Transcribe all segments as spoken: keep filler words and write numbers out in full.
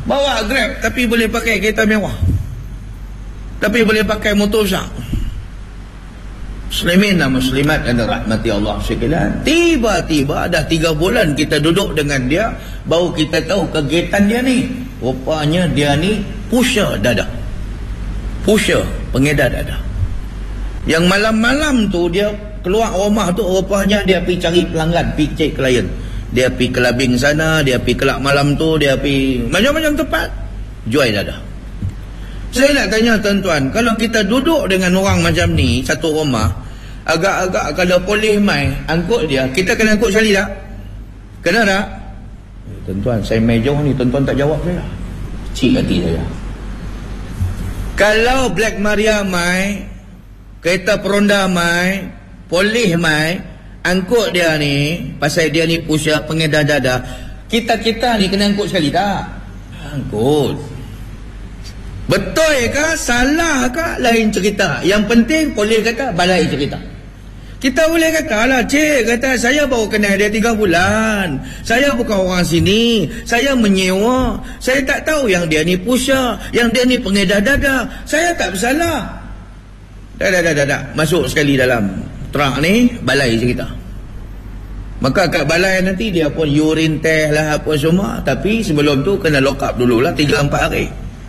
Bawa Grab tapi boleh pakai kereta mewah, tapi boleh pakai motor besar. Muslimin dan muslimat yang dirahmati Allah sekalian, tiba-tiba dah tiga bulan kita duduk dengan dia, baru kita tahu kegiatan dia ni. Rupanya dia ni pusher dada, pusher, pengedar dada. Yang malam-malam tu dia keluar rumah tu, rupanya dia pergi cari pelanggan, pergi cari klien. Dia pergi kelabing sana, dia pergi kelab malam tu, dia pergi macam-macam tempat jual dada. Saya nak tanya tuan-tuan, kalau kita duduk dengan orang macam ni satu rumah, agak-agak kalau polis mai angkut dia, kita kena angkut sekali tak? Kena tak? Eh, tuan-tuan, saya mai jauh ni, tuan-tuan tak jawab saya. Kecil hati saya. Kalau Black Maria mai, kereta peronda mai, polis mai, angkut dia ni, pasal dia ni pusat pengedar dada, kita-kita ni kena angkut sekali tak? Angkut. Betul ke, salah ke, lain cerita. Yang penting polis kata, balai cerita. Kita boleh kata lah, cik kata saya baru kenal dia tiga bulan, saya bukan orang sini, saya menyewa, saya tak tahu yang dia ni pusat, yang dia ni pengedar dada, saya tak bersalah. Dah dah dah dah, dah. Masuk sekali dalam truk ni, balai cerita. Maka kat balai nanti dia pun urine test lah apa semua, tapi sebelum tu kena lock up dululah tiga empat hari.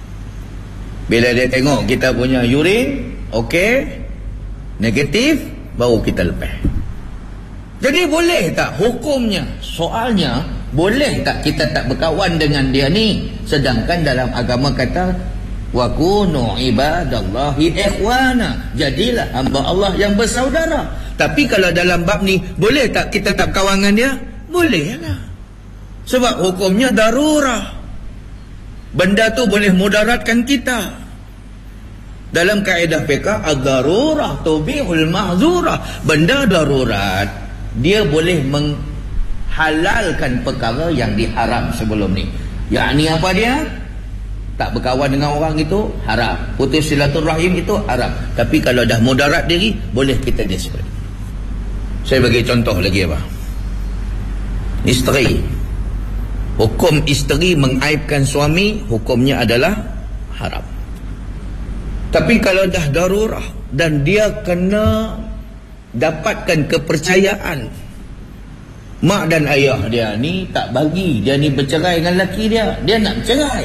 Bila dia tengok kita punya urine okey, negatif, baru kita lepas. Jadi boleh tak hukumnya? Soalnya, boleh tak kita tak berkawan dengan dia ni? Sedangkan dalam agama kata wa kunu ibadallahi ikhwana, jadilah hamba Allah yang bersaudara. Tapi kalau dalam bab ni, boleh tak kita tak berkawan dengan dia? Boleh lah. Sebab hukumnya darurah. Benda tu boleh mudaratkan kita. Dalam kaedah fiqh, ad-darurah tubihul mahzurah. Benda darurat, dia boleh menghalalkan perkara yang diharam sebelum ni. Yakni apa dia? Tak berkawan dengan orang itu haram, putus silaturahim itu haram. Tapi kalau dah mudarat diri, boleh kita desperate. Saya bagi contoh lagi apa? Isteri. Hukum isteri mengaibkan suami, hukumnya adalah haram. Tapi kalau dah darurah dan dia kena dapatkan kepercayaan, mak dan ayah dia ni tak bagi dia ni bercerai dengan lelaki dia, dia nak bercerai.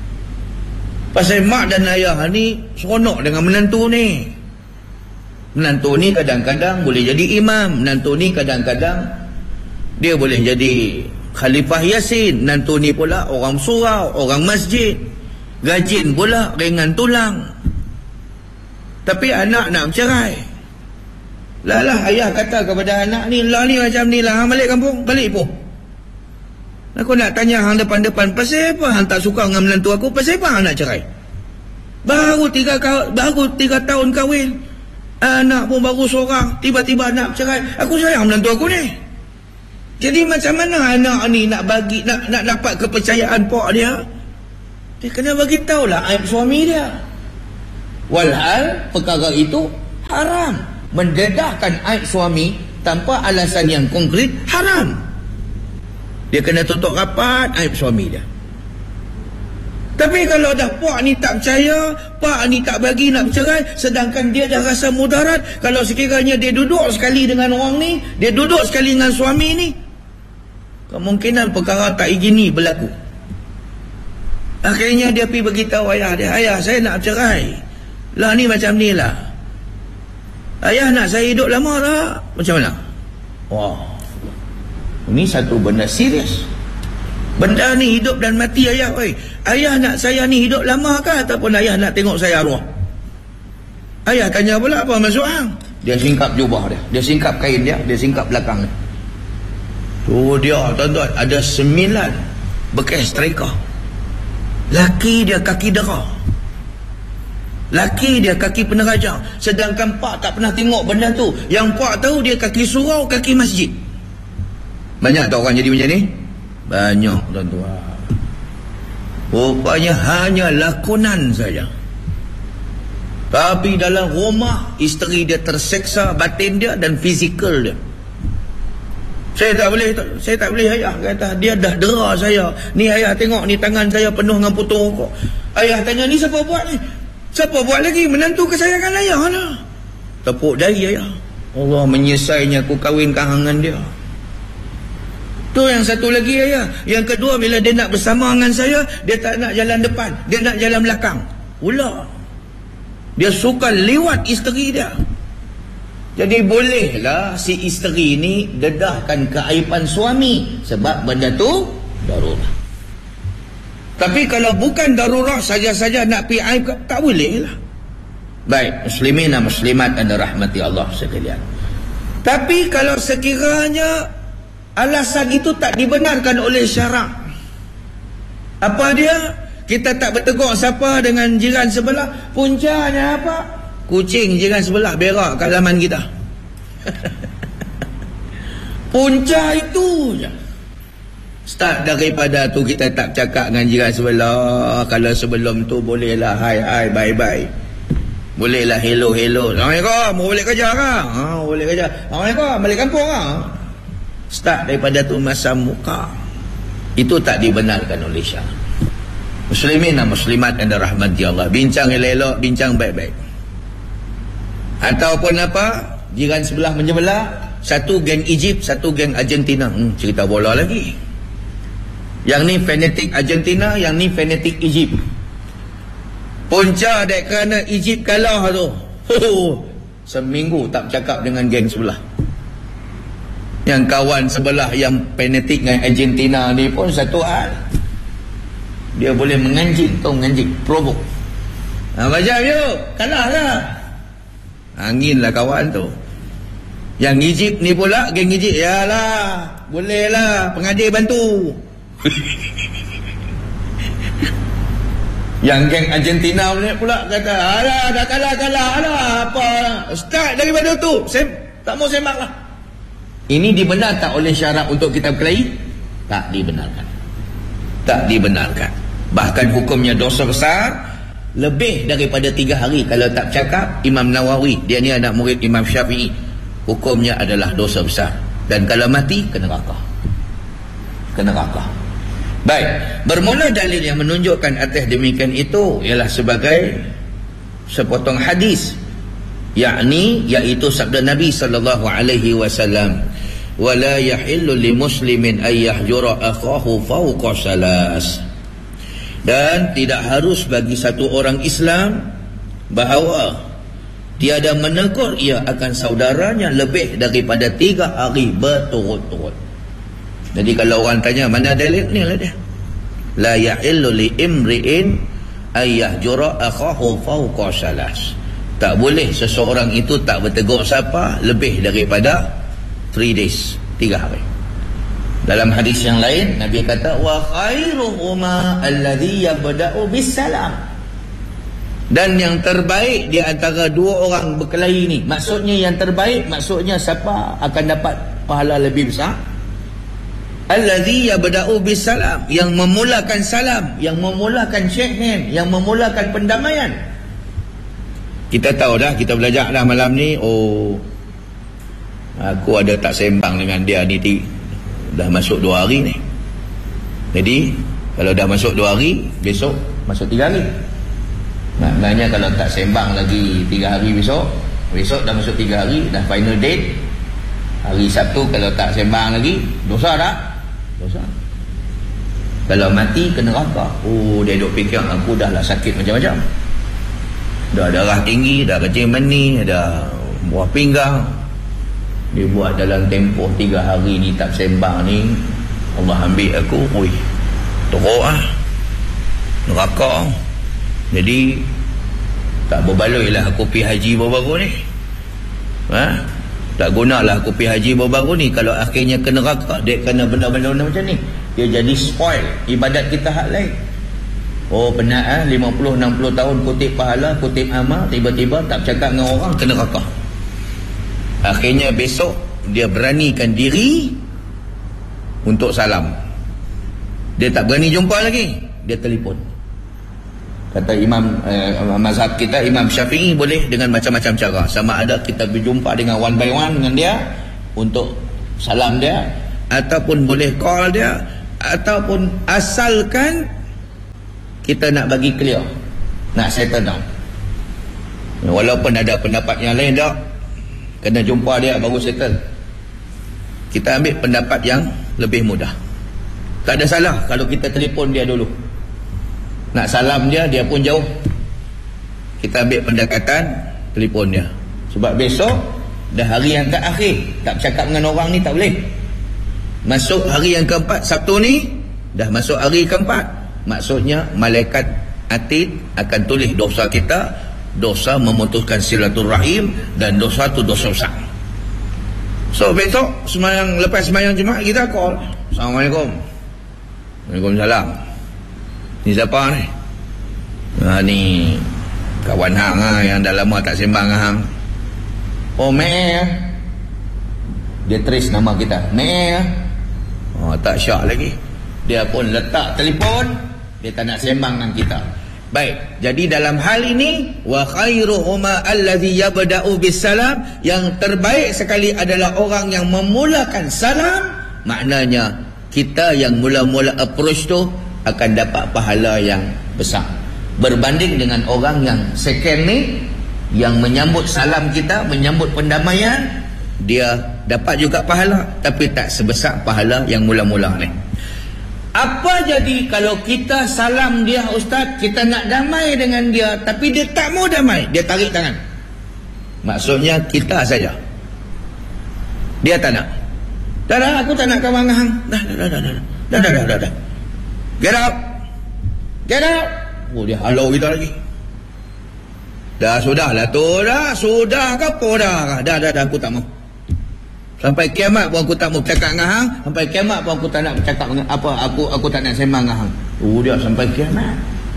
Pasal mak dan ayah ni seronok dengan menantu ni. Menantu ni kadang-kadang boleh jadi imam, menantu ni kadang-kadang dia boleh jadi Khalifah Yasin, menantu ni pula orang surau, orang masjid, gajin pula ringan tulang. Tapi anak nak bercerai. Lah lah ayah kata kepada anak ni, lah ni macam ni lah, hang balik kampung, balik pun. Aku nak tanya hang depan-depan, pasal apa hang tak suka dengan menantu aku? Pasal apa hang nak cerai? Baru tiga baru tiga tahun kahwin, anak pun baru seorang, tiba-tiba nak bercerai. Aku sayang menantu aku ni. Jadi macam mana anak ni nak bagi, nak nak dapat kepercayaan pak dia? Dia kena bagi tahulah aib suami dia. Walhal perkara itu haram. Mendedahkan aib suami tanpa alasan yang konkret haram. Dia kena tutup rapat aib suami dia. Tapi kalau dah pak ni tak percaya, pak ni tak bagi nak bercerai, sedangkan dia dah rasa mudarat, kalau sekiranya dia duduk sekali dengan orang ni, dia duduk sekali dengan suami ni, kemungkinan perkara tak begini berlaku. Akhirnya dia pergi beritahu ayah dia, ayah saya nak bercerai. Lah ni macam ni lah. Ayah nak saya hidup lama tak? Macam mana? Wah, ini satu benda serius. Benda ni hidup dan mati ayah. Oi, ayah nak saya ni hidup lama ke ataupun ayah nak tengok saya arwah? Ayah tanya pula, apa maksud hang? Dia singkap jubah dia, dia singkap kain dia, dia singkap belakang dia. Tu dia tuan-tuan, ada sembilan bekas striker. Laki dia kaki dera, laki dia kaki peneraja, sedangkan pak tak pernah tengok benda tu. Yang pak tahu dia kaki surau, kaki masjid. Banyak tak orang jadi macam ni? Banyak tuan-tuan. Rupanya hanya lakonan saja. Tapi dalam rumah, isteri dia terseksa batin dia dan fizikal dia. Saya tak boleh, tak, saya tak boleh ayah kata, dia dah dera saya. Ni ayah tengok ni tangan saya penuh dengan putus rokok. Ayah tanya, ni siapa buat ni? Siapa buat lagi? Menantu kesayangan ayah lah. Tepuk jari ayah. Allah menyesainya aku kahwinkan dengan dia. Tu yang satu lagi ayah. Yang kedua, bila dia nak bersama dengan saya, dia tak nak jalan depan, dia nak jalan belakang. Pula dia suka lewat isteri dia. Jadi bolehlah si isteri ni dedahkan keaiban suami, sebab benda tu darurat. Tapi kalau bukan darurat, saja-saja nak pi aib, tak boleh lah. Baik, muslimin dan muslimat anda rahmati Allah sekalian. Tapi kalau sekiranya alasan itu tak dibenarkan oleh syarak, apa dia? Kita tak bertegur siapa dengan jiran sebelah, puncanya apa? Kucing jiran sebelah berak kat halaman kita. Punca itu je. Start daripada tu kita tak cakap dengan jiran sebelah. Kalau sebelum tu bolehlah hai hai bye bye, bolehlah hello hello, Assalamualaikum, mau balik kerja ke? Ha, boleh kerja. Assalamualaikum, balik kampung ke? Start daripada tu masa muka. Itu tak dibenarkan oleh syarak. Muslimin dan muslimat anda rahmati Allah, bincang elok-elok, bincang baik-baik. Ataupun apa, jiran sebelah menyebelah, satu geng Egypt, satu geng Argentina. Hmm, cerita bola lagi. Yang ni fanatik Argentina, yang ni fanatik Egypt. Punca dek kerana Egypt kalah tu. Oh, seminggu tak bercakap dengan geng sebelah. Yang kawan sebelah yang fanatik dengan Argentina ni pun satu hal, dia boleh menganjing, tahu menganjing, provok. Ha, baca yuk, kalah lah. Angin lah kawan tu. Yang Egypt ni pula, geng Egypt, yalah, boleh lah, pengadil bantu. Yang geng Argentina pula kata, alah, dah kalah-kalah, alah, apa. Start daripada tu, Sem, tak mau sembang lah. Ini dibenarkan oleh syarak untuk kita berkelahi? Tak dibenarkan. Tak dibenarkan. Bahkan hukumnya dosa besar, lebih daripada tiga hari kalau tak bercakap. Imam Nawawi, dia ni anak murid Imam Syafi'i, hukumnya adalah dosa besar, dan kalau mati kena neraka. Kena neraka. Baik, bermula dalil yang menunjukkan atas demikian itu ialah sebagai sepotong hadis, yakni iaitu sabda Nabi sallallahu alaihi wasallam, wala yahillu li muslimin ay yahjura akhahu fawqa salas. Dan tidak harus bagi satu orang Islam bahawa tiada menegur ia akan saudaranya lebih daripada tiga hari berturut-turut. Jadi kalau orang tanya mana dalil ni lah dia, la yahillu li imri'in ay yahjura akhahu fawqa salas. Tak boleh seseorang itu tak bertegur siapa lebih daripada three days, tiga hari. Dalam hadis yang lain Nabi kata, wa khairuhuma alladhi yabda'u bisalam. Dan yang terbaik di antara dua orang berkelahi ni, maksudnya yang terbaik, maksudnya siapa akan dapat pahala lebih besar? Alladhi yabda'u bisalam, yang memulakan salam, yang memulakan shake hand, yang memulakan pendamaian. Kita tahu dah, kita belajar dah malam ni, oh aku ada tak sembang dengan dia ni, dah masuk dua hari ni. Jadi kalau dah masuk dua hari, besok masuk tiga hari. Maknanya kalau tak sembang lagi tiga hari besok, besok dah masuk tiga hari, dah final date. Hari Sabtu kalau tak sembang lagi, dosa tak? Dosa. Kalau mati kena neraka. Oh, dia duk fikir aku dah lah sakit macam-macam, dah darah tinggi, dah kencing mani, dah buah pinggang. Dia buat dalam tempoh tiga hari ni tak sembang ni, Allah ambil aku, oi, teruk lah, neraka. Jadi tak berbaloi lah aku pergi haji baru-baru ni, ha? Tak gunalah aku pergi haji baru-baru ni kalau akhirnya ke neraka. Dia kena benda-benda macam ni, dia jadi spoil ibadat kita hak lain. Oh penat ah, lima puluh enam puluh tahun kutip pahala, kutip amal, tiba-tiba tak bercakap dengan orang, ke neraka. Akhirnya besok dia beranikan diri untuk salam, dia tak berani jumpa lagi, dia telefon. Kata Imam eh, mazhab kita, Imam Syafi'i, boleh dengan macam-macam cara. Sama ada kita berjumpa dengan one by one dengan dia untuk salam dia, ataupun boleh call dia, ataupun asalkan kita nak bagi clear, nak settle down. Walaupun ada pendapat yang lain tak, kena jumpa dia baru settle. Kita ambil pendapat yang lebih mudah. Tak ada salah kalau kita telefon dia dulu, nak salam dia, dia pun jauh, kita ambil pendekatan telefon dia. Sebab besok dah hari yang terakhir, tak bercakap dengan orang ni tak boleh. Masuk hari yang keempat, Sabtu ni dah masuk hari keempat, maksudnya malaikat atid akan tulis dosa kita, dosa memutuskan silaturahim, dan dosa tu dosa besar. So besok semayang, lepas semayang Jumaat kita call, Assalamualaikum. Waalaikumsalam. Ni siapa ni? Ha, ni kawan hang ha, yang dah lama tak sembang hang. Oh me, dia trace nama kita me. Oh tak syak lagi, dia pun letak telefon, dia tak nak sembang dengan kita. Baik, jadi dalam hal ini wa khairuhuma allazi yabda'u bisalam, yang terbaik sekali adalah orang yang memulakan salam. Maknanya kita yang mula-mula approach tu akan dapat pahala yang besar, berbanding dengan orang yang second ni, yang menyambut salam kita, menyambut pendamaian, dia dapat juga pahala tapi tak sebesar pahala yang mula-mula ni. Apa jadi kalau kita salam dia, Ustaz, kita nak damai dengan dia tapi dia tak mau damai, dia tarik tangan? Maksudnya kita saja, dia tak nak. Dah dah, aku tak nak kawan dengan hang. Dah dah dah dah dah dah dah dah dah dah. Get out, get out. Oh dia halau kita lagi. Dah sudah lah tu, dah sudah ke apa dah? Dah dah dah, aku tak mau. Sampai kiamat pun aku tak mau bercakap dengan hang. Sampai kiamat pun aku tak nak bercakap dengan apa, aku aku tak nak sembang dengan hang. Oh dia sampai kiamat.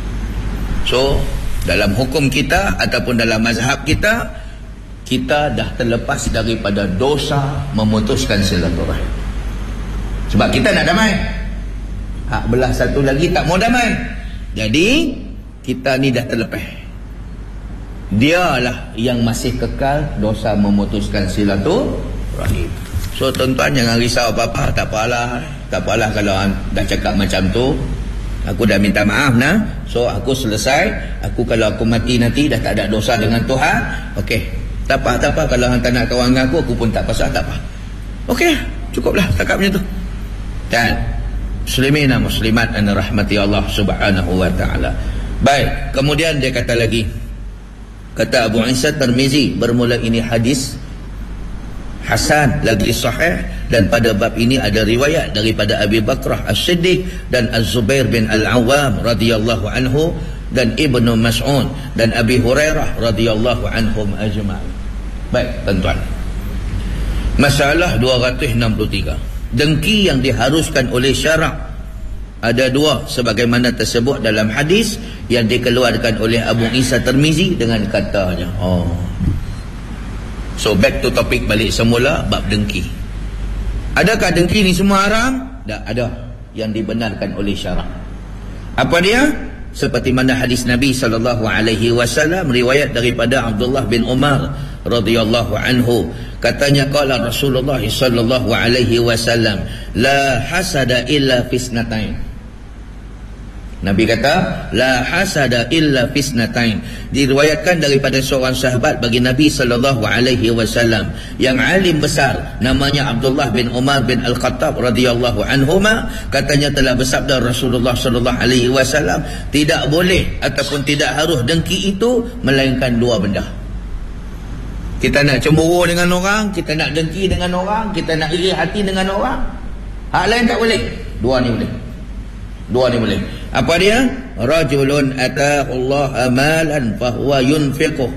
So dalam hukum kita ataupun dalam mazhab kita, kita dah terlepas daripada dosa memutuskan silaturahim. Sebab kita nak damai, hak belah satu lagi tak mau damai. Jadi kita ni dah terlepas. Dialah yang masih kekal dosa memutuskan silaturahim. So tuan-tuan jangan risau apa-apa. Tak apalah, tak apalah kalau dah cakap macam tu, aku dah minta maaf nah. So aku selesai. Aku kalau aku mati nanti dah tak ada dosa dengan Tuhan. Okey, tak apa, tak apa. Kalau hang tak nak kawan dengan aku, aku pun tak pasal, tak apa. Okey, cukuplah cakap macam tu. Dan muslimin dan muslimat an rahmati Allah Subhanahu wa taala. Baik, kemudian dia kata lagi, kata Abu Isa Tirmizi, bermula ini hadis hasan lagi sahih, dan pada bab ini ada riwayat daripada Abi Bakrah As-Siddiq dan Az-Zubair bin Al-Awwam radhiyallahu anhu, dan Ibnu Mas'ud dan Abi Hurairah radhiyallahu anhum ajma'in. Baik tuan-tuan, masalah dua ratus enam puluh tiga, dengki yang diharuskan oleh syarak ada dua, sebagaimana tersebut dalam hadis yang dikeluarkan oleh Abu Isa Tirmizi dengan katanya. Oh, so back to topik balik semula, bab dengki. Adakah dengki ni semua haram? Tak ada yang dibenarkan oleh syarak. Apa dia? Seperti mana hadis Nabi sallallahu alaihi wasallam riwayat daripada Abdullah bin Umar radhiyallahu anhu, katanya qala Rasulullah sallallahu alaihi wasallam, la hasada illa fisnatain. Nabi kata la hasada illa fisnatain. Diriwayatkan daripada seorang sahabat bagi Nabi sallallahu alaihi wasallam yang alim besar, namanya Abdullah bin Umar bin Al-Khattab radhiyallahu anhuma, katanya telah bersabda Rasulullah sallallahu alaihi wasallam, tidak boleh ataupun tidak harus dengki itu melainkan dua benda. Kita nak cemburu dengan orang, kita nak dengki dengan orang, kita nak iri hati dengan orang. Hak lain tak boleh. Dua ni boleh. Dua ni boleh. Apa dia? Rajulun ataahu Allah amalan fahuwa yunfiquh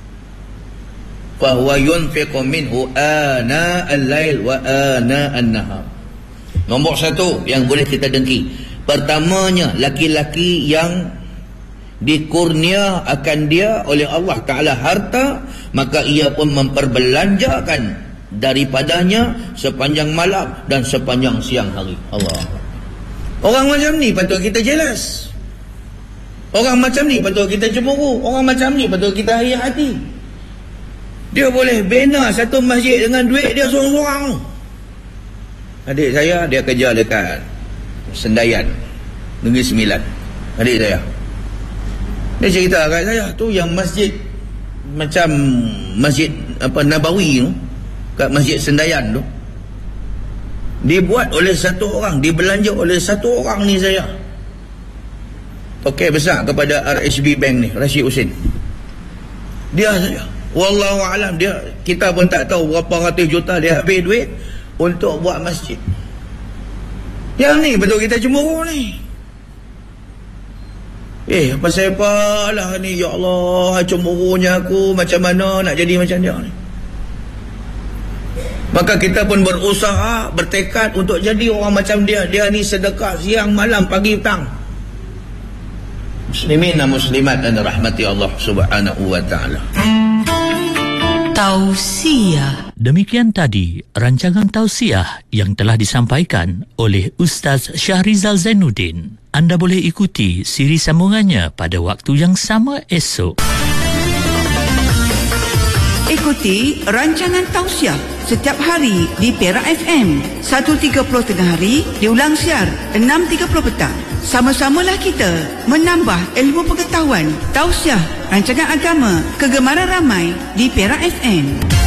fahuwa yunfiqu minhu ana al-lail wa ana an-nahar. Nombor satu yang boleh kita dengki, pertamanya laki-laki yang dikurnia akan dia oleh Allah Ta'ala harta, maka ia pun memperbelanjakan daripadanya sepanjang malam dan sepanjang siang hari. Allah. Orang macam ni patut kita jelas. Orang macam ni patut kita cemburu. Orang macam ni patut kita iri hati. Dia boleh bina satu masjid dengan duit dia seorang-seorang. Adik saya dia kerja dekat Sendayan Negeri Sembilan. Adik saya dia cerita kat saya tu yang masjid macam masjid apa Nabawi tu kat Masjid Sendayan tu dibuat oleh satu orang, dibelanja oleh satu orang ni saya. Okey, besar kepada R H B Bank ni, Rashid Hussein. Dia saja. Wallahu alam, dia kita pun tak tahu berapa ratus juta dia habis duit untuk buat masjid. Yang ni betul kita cemburu ni. Eh, apa saya apalah ni, ya Allah, cemburunya aku macam mana nak jadi macam dia ni. Maka kita pun berusaha, bertekad untuk jadi orang macam dia. Dia ni sedekah siang, malam, pagi, petang. Muslimin dan muslimat dan rahmati Allah Subhanahu wa taala. Tausiah. Demikian tadi rancangan tausiah yang telah disampaikan oleh Ustaz Syahrizal Zainuddin. Anda boleh ikuti siri sambungannya pada waktu yang sama esok. Ikuti rancangan tausiah setiap hari di Perak F M seratus tiga puluh tengah hari, diulang siar enam tiga puluh petang. Sama-samalah kita menambah ilmu pengetahuan. Tausiah rancangan agama kegemaran ramai di Perak F M.